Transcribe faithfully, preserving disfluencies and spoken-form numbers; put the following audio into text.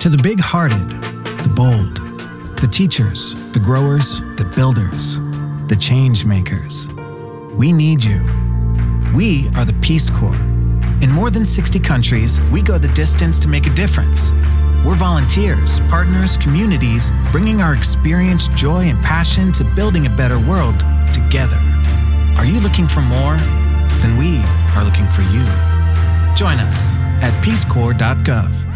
To the big-hearted, the bold, the teachers, the growers, the builders, the change makers, we need you. We are the Peace Corps. In more than sixty countries, we go the distance to make a difference. We're volunteers, partners, communities, bringing our experience, joy, and passion to building a better world together. Are you looking for more? Then we are looking for you. Join us at peace corps dot gov.